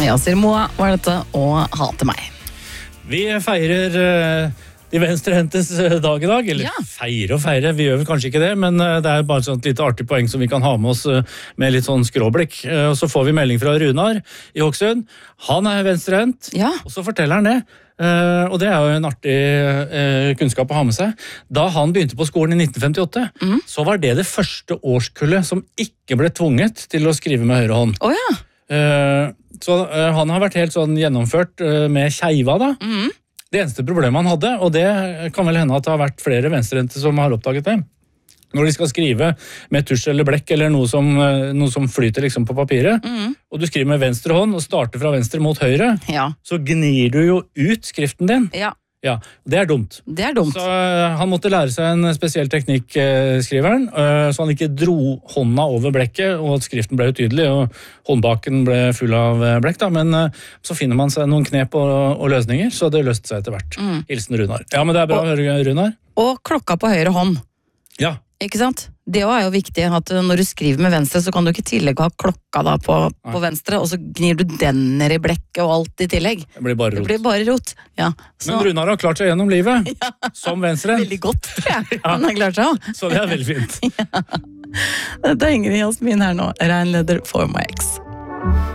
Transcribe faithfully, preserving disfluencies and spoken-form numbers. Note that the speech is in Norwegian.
Yasir Moa var dette, og ha til meg. Vi feirer uh, de venstrehentes dag i dag, eller Ja. feire og feire, vi gjør vel kanskje ikke det, men uh, det er bare et sånt lite artig poeng som vi kan ha med oss uh, med litt sånn skråblikk. Uh, og så får vi melding fra Runar i Hokksund. Han er venstrehent, Ja. og så forteller han det. Uh, og det er jo en artig uh, kunnskap å ha med seg. Da han begynte på skolen i nitten femtiåtte, Mhm. så var det det første årskullet som ikke ble tvunget til å skrive med høyre hånd. Å ja. Uh, så uh, han har vært helt sånn gjennomført uh, med keiva da. Mhm. Det eneste problemet han hadde, og det kan vel hende at det har vært flere venstrehendte som har oppdaget det, når de skal skrive med tusj eller blekk eller noe som, uh, noe som flyter liksom på papiret, Mhm. og du skriver med venstre hånd og starter fra venstre mot høyre, Ja. så gnir du jo ut skriften din. Ja, Ja, det er dumt. det er dumt. Så uh, han måtte lære seg en spesiell teknikk, uh, skriveren, uh, så han ikke dro hånda over blekket, og at skriften ble utydelig, og håndbaken ble full av uh, blekk. Da. Men uh, så finner man seg noen knep og, og løsninger, så det løste seg etter hvert. Mm. Hilsen Runar. Ja, men det er bra å høre, Runar. Og klokka på høyre hånd. Ja, Ikke sant? Det også er jo viktig at når du skriver med venstre, så kan du ikke i tillegg ha klokka da på, på venstre, og så gnir du den ned i blekket og alt i tillegg. det blir bare Det rot. blir bare rot. Ja, så Men Runar har klart seg gjennom livet, som venstrehendt, veldig godt, tror jeg. Han har klart seg også. så det er veldig fint. Dette er Ingrid Jasmin her nå. Reinleder for my ex.